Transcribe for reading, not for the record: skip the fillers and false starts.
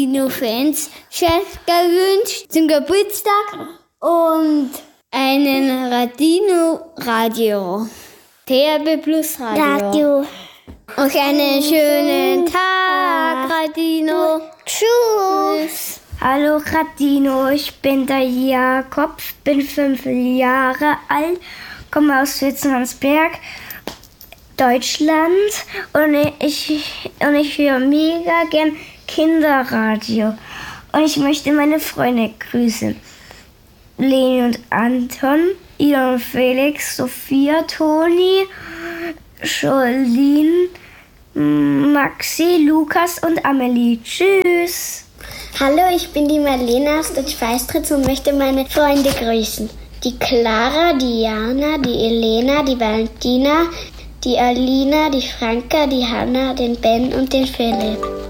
Fans gewünscht zum Geburtstag und einen Radino-Radio. THB Plus Radio. Und einen schönen Tag, Radino. Tschüss. Hallo Radino, ich bin der Jakob, bin 5 Jahre alt, komme aus Witzensberg, Deutschland und ich höre mega gern Kinderradio. Und ich möchte meine Freunde grüßen. Leni und Anton, Ida und Felix, Sophia, Toni, Jolene, Maxi, Lukas und Amelie. Tschüss. Hallo, ich bin die Marlene aus der Schweistritz und möchte meine Freunde grüßen. Die Clara, die Jana, die Elena, die Valentina, die Alina, die Franka, die Hanna, den Ben und den Philipp.